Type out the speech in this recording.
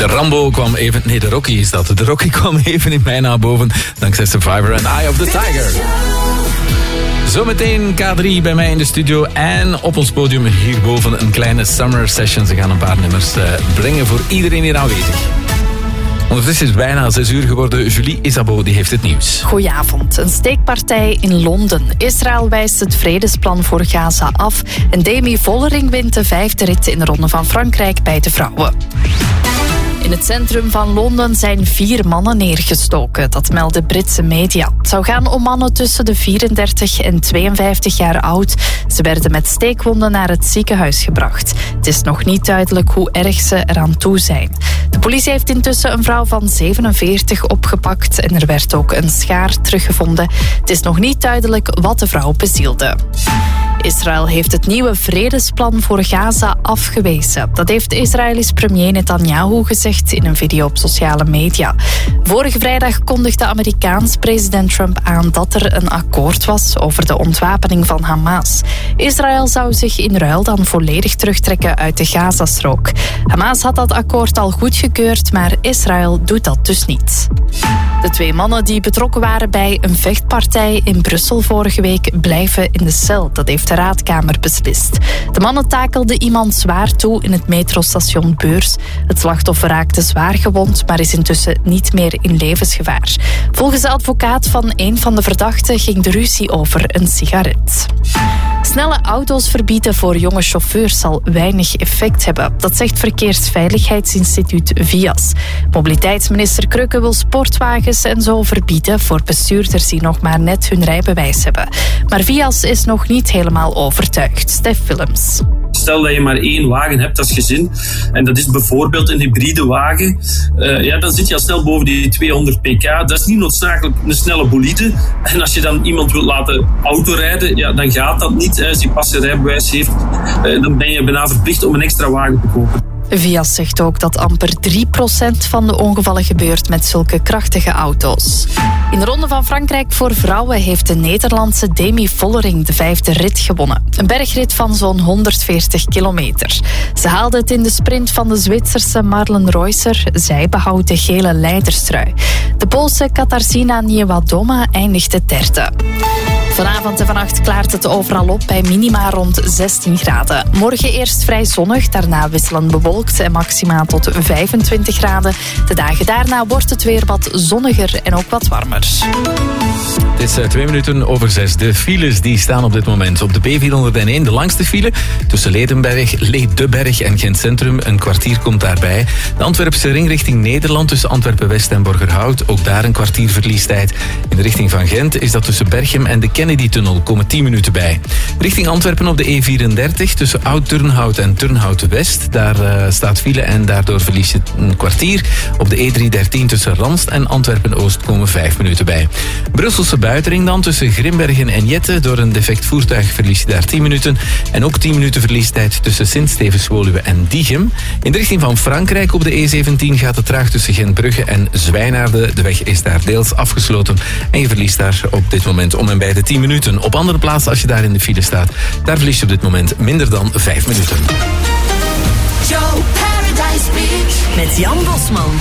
De Rambo kwam even... Nee, de Rocky is dat. De Rocky kwam even in mij naar boven. Dankzij Survivor en Eye of the Tiger. Zometeen K3 bij mij in de studio. En op ons podium hierboven een kleine summer session. Ze gaan een paar nummers brengen voor iedereen hier aanwezig. Ondertussen is het bijna 6 uur geworden. Julie Isabeau die heeft het nieuws. Goedenavond. Een steekpartij in Londen. Israël wijst het vredesplan voor Gaza af. En Demi Vollering wint de 5e rit in de Ronde van Frankrijk bij de vrouwen. In het centrum van Londen zijn 4 mannen neergestoken. Dat melden Britse media. Het zou gaan om mannen tussen de 34 en 52 jaar oud. Ze werden met steekwonden naar het ziekenhuis gebracht. Het is nog niet duidelijk hoe erg ze eraan toe zijn. De politie heeft intussen een vrouw van 47 opgepakt. En er werd ook een schaar teruggevonden. Het is nog niet duidelijk wat de vrouw bezielde. Israël heeft het nieuwe vredesplan voor Gaza afgewezen. Dat heeft de Israëlische premier Netanyahu gezegd in een video op sociale media. Vorige vrijdag kondigde Amerikaans president Trump aan dat er een akkoord was over de ontwapening van Hamas. Israël zou zich in ruil dan volledig terugtrekken uit de Gazastrook. Hamas had dat akkoord al goedgekeurd, maar Israël doet dat dus niet. De 2 mannen die betrokken waren bij een vechtpartij in Brussel vorige week blijven in de cel. Dat heeft de raadkamer beslist. De mannen takelden iemand zwaar toe in het metrostation Beurs. Het slachtoffer raakte zwaar gewond, maar is intussen niet meer in levensgevaar. Volgens de advocaat van een van de verdachten ging de ruzie over een sigaret. Snelle auto's verbieden voor jonge chauffeurs zal weinig effect hebben. Dat zegt Verkeersveiligheidsinstituut VIAS. Mobiliteitsminister Krökke wil sportwagens en zo verbieden voor bestuurders die nog maar net hun rijbewijs hebben. Maar VIAS is nog niet helemaal overtuigd. Stef Willems. Stel dat je maar 1 wagen hebt als gezin, en dat is bijvoorbeeld een hybride wagen, dan zit je al snel boven die 200 pk. Dat is niet noodzakelijk een snelle bolide. En als je dan iemand wilt laten autorijden, dan gaat dat niet. Als die pas een rijbewijs heeft, dan ben je bijna verplicht om een extra wagen te kopen. VIAS zegt ook dat amper 3% van de ongevallen gebeurt met zulke krachtige auto's. In de Ronde van Frankrijk voor vrouwen heeft de Nederlandse Demi Vollering de 5e rit gewonnen. Een bergrit van zo'n 140 kilometer. Ze haalde het in de sprint van de Zwitserse Marlen Reusser. Zij behoudt de gele leiderstrui. De Poolse Katarzyna Niewiadoma eindigde 3e. Vanavond en vannacht klaart het overal op bij minima rond 16 graden. Morgen eerst vrij zonnig, daarna wisselend bewolkt en maximaal tot 25 graden. De dagen daarna wordt het weer wat zonniger en ook wat warmer. Het is 2 minuten over 6. De files die staan op dit moment op de B401. De langste file tussen Ledenberg, Leedeberg en Gent Centrum. Een kwartier komt daarbij. De Antwerpse ring richting Nederland tussen Antwerpen-West en Borgerhout. Ook daar een kwartier verliestijd. In de richting van Gent is dat tussen Berchem en de Kennedy-tunnel. Komen 10 minuten bij. Richting Antwerpen op de E34 tussen Oud-Turnhout en Turnhout-West. Daar staat file en daardoor verlies je een kwartier. Op de E313 tussen Ranst en Antwerpen-Oost komen 5 minuten bij. Brusselse buitenring dan tussen Grimbergen en Jette. Door een defect voertuig verlies je daar 10 minuten. En ook 10 minuten verliestijd tussen Sint-Stevens-Woluwe en Diegem. In de richting van Frankrijk op de E17 gaat het traag tussen Gentbrugge en Zwijnaarden. De weg is daar deels afgesloten. En je verliest daar op dit moment om en bij de 10 minuten. Op andere plaatsen, als je daar in de file staat, daar verlies je op dit moment minder dan 5 minuten. Joe Paradise Beach met Jan Bosman.